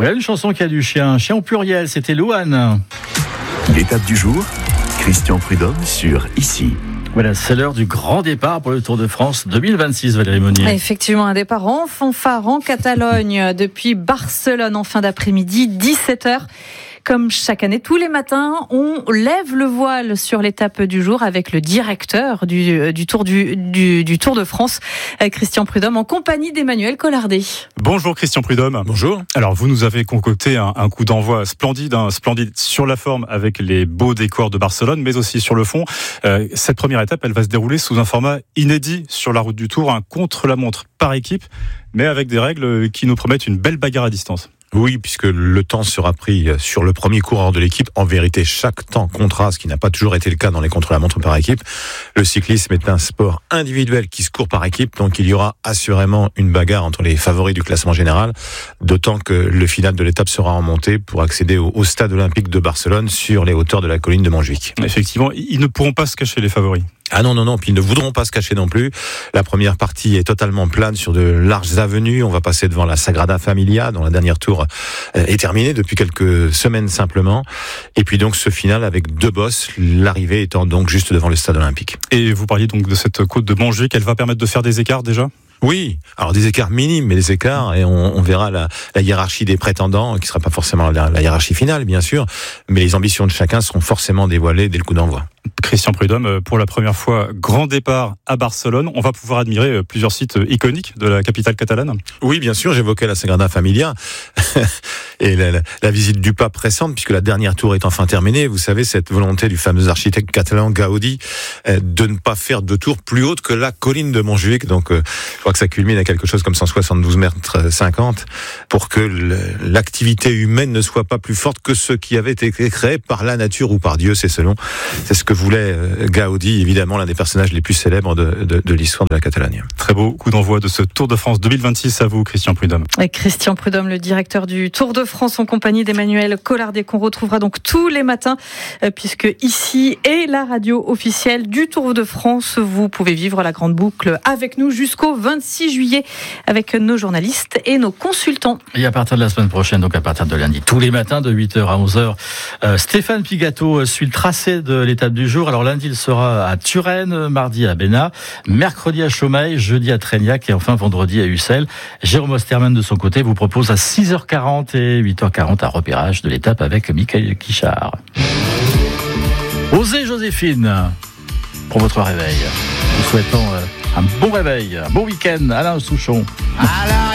Voilà une chanson qui a du chien au pluriel, c'était Louane. L'étape du jour, Christian Prudhomme sur Ici. Voilà, c'est l'heure du grand départ pour le Tour de France 2026, Valérie Monnier. Effectivement, un départ en fanfare en Catalogne depuis Barcelone en fin d'après-midi, 17h. Comme chaque année, tous les matins, on lève le voile sur l'étape du jour avec le directeur du Tour de France, Christian Prudhomme, en compagnie d'Emmanuel Collardet. Bonjour Christian Prudhomme. Bonjour. Alors vous nous avez concocté un coup d'envoi splendide sur la forme avec les beaux décors de Barcelone, mais aussi sur le fond. Cette première étape, elle va se dérouler sous un format inédit sur la route du Tour, un contre-la-montre par équipe, mais avec des règles qui nous promettent une belle bagarre à distance. Oui, puisque le temps sera pris sur le premier coureur de l'équipe. En vérité, chaque temps comptera, ce qui n'a pas toujours été le cas dans les contre-la-montre par équipe. Le cyclisme est un sport individuel qui se court par équipe, donc il y aura assurément une bagarre entre les favoris du classement général, d'autant que le final de l'étape sera en montée pour accéder au stade olympique de Barcelone sur les hauteurs de la colline de Montjuïc. Effectivement, ils ne pourront pas se cacher, les favoris. Ah non, puis ils ne voudront pas se cacher non plus. La première partie est totalement plane sur de larges avenues. On va passer devant la Sagrada Familia, dont la dernière tour est terminée depuis quelques semaines simplement. Et puis donc ce final avec deux bosses, l'arrivée étant donc juste devant le stade olympique. Et vous parliez donc de cette côte de Montjuïc, elle va permettre de faire des écarts déjà ? Oui, alors des écarts minimes, mais des écarts, et on verra la hiérarchie des prétendants, qui sera pas forcément la hiérarchie finale, bien sûr, mais les ambitions de chacun seront forcément dévoilées dès le coup d'envoi. Christian Prudhomme, pour la première fois, grand départ à Barcelone. On va pouvoir admirer plusieurs sites iconiques de la capitale catalane. Oui, bien sûr, j'évoquais la Sagrada Familia et la visite du pape récente, puisque la dernière tour est enfin terminée. Vous savez, cette volonté du fameux architecte catalan Gaudi de ne pas faire de tour plus haute que la colline de Montjuïc. Donc, je crois que ça culmine à quelque chose comme 172 mètres 50 pour que l'activité humaine ne soit pas plus forte que ce qui avait été créé par la nature ou par Dieu, c'est ce que voulait Gaudi, évidemment l'un des personnages les plus célèbres de l'histoire de la Catalogne. Très beau coup d'envoi de ce Tour de France 2026 à vous, Christian Prudhomme. Et Christian Prudhomme, le directeur du Tour de France en compagnie d'Emmanuel Collardet, qu'on retrouvera donc tous les matins, puisque Ici est la radio officielle du Tour de France. Vous pouvez vivre la grande boucle avec nous jusqu'au 26 juillet avec nos journalistes et nos consultants. Et à partir de la semaine prochaine, donc à partir de lundi, tous les matins de 8h à 11h, Stéphane Pigato suit le tracé de l'étape du jour. Alors lundi, il sera à Turenne, mardi à Bénat, mercredi à Chaumeil, jeudi à Trégnac et enfin vendredi à Ussel. Jérôme Osterman, de son côté, vous propose à 6h40 et 8h40 un repérage de l'étape avec Michael Quichard. Osez Joséphine pour votre réveil. Nous souhaitons un bon réveil, un bon week-end. Alain Souchon.